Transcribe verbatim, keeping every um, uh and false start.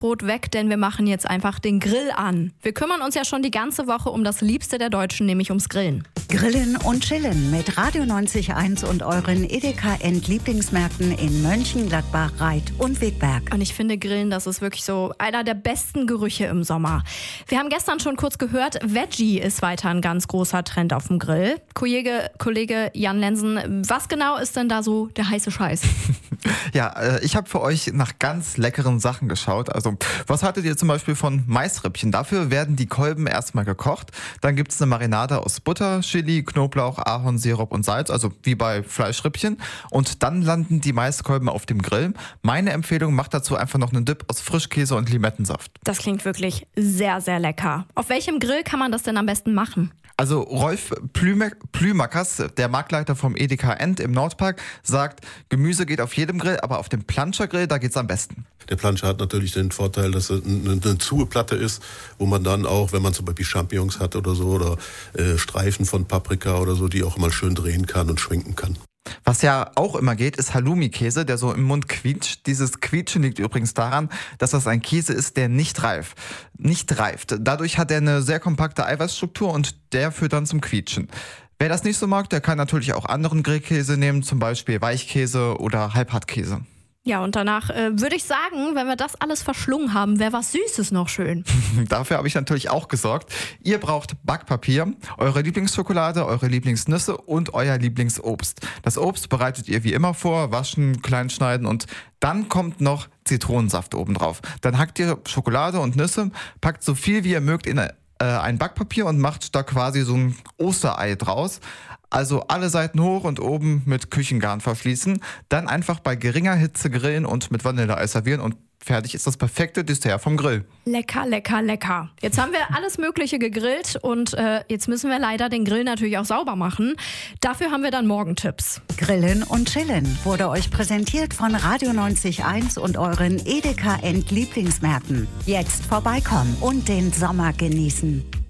Brot weg, denn wir machen jetzt einfach den Grill an. Wir kümmern uns ja schon die ganze Woche um das Liebste der Deutschen, nämlich ums Grillen. Grillen und Chillen mit Radio neunzig Komma eins und euren Edeka End Lieblingsmärkten in Mönchengladbach, Reit und Wegberg. Und ich finde, Grillen, das ist wirklich so einer der besten Gerüche im Sommer. Wir haben gestern schon kurz gehört, Veggie ist weiter ein ganz großer Trend auf dem Grill. Kollege, Kollege Jan Lensen, was genau ist denn da so der heiße Scheiß? Ja, ich habe für euch nach ganz leckeren Sachen geschaut. Also, was haltet ihr zum Beispiel von Maisrippchen? Dafür werden die Kolben erstmal gekocht. Dann gibt es eine Marinade aus Butter, Chili, Knoblauch, Ahornsirup und Salz, also wie bei Fleischrippchen. Und dann landen die Maiskolben auf dem Grill. Meine Empfehlung, macht dazu einfach noch einen Dip aus Frischkäse und Limettensaft. Das klingt wirklich sehr, sehr lecker. Auf welchem Grill kann man das denn am besten machen? Also Rolf Plüme- Plümackers, der Marktleiter vom Edeka End im Nordpark, sagt, Gemüse geht auf jedem Grill, aber auf dem Planschergrill, da geht's am besten. Der Planscher hat natürlich den Vorteil, dass es eine, eine Zugeplatte ist, wo man dann auch, wenn man zum Beispiel Champignons hat oder so, oder äh, Streifen von Paprika oder so, die auch mal schön drehen kann und schwenken kann. Was ja auch immer geht, ist Halloumi-Käse, der so im Mund quietscht. Dieses Quietschen liegt übrigens daran, dass das ein Käse ist, der nicht reif, nicht reift. Dadurch hat er eine sehr kompakte Eiweißstruktur und der führt dann zum Quietschen. Wer das nicht so mag, der kann natürlich auch anderen Grillkäse nehmen, zum Beispiel Weichkäse oder Halbhartkäse. Ja, und danach äh, würde ich sagen, wenn wir das alles verschlungen haben, wäre was Süßes noch schön. Dafür habe ich natürlich auch gesorgt. Ihr braucht Backpapier, eure Lieblingsschokolade, eure Lieblingsnüsse und euer Lieblingsobst. Das Obst bereitet ihr wie immer vor, waschen, klein schneiden und dann kommt noch Zitronensaft obendrauf. Dann hackt ihr Schokolade und Nüsse, packt so viel wie ihr mögt in äh, ein Backpapier und macht da quasi so ein Osterei draus. Also alle Seiten hoch und oben mit Küchengarn verschließen. Dann einfach bei geringer Hitze grillen und mit Vanilleeis servieren und fertig ist das perfekte Dessert vom Grill. Lecker, lecker, lecker. Jetzt haben wir alles Mögliche gegrillt und äh, jetzt müssen wir leider den Grill natürlich auch sauber machen. Dafür haben wir dann Morgentipps. Grillen und Chillen wurde euch präsentiert von Radio neunzig Komma eins und euren Edeka End Lieblingsmärkten. Jetzt vorbeikommen und den Sommer genießen.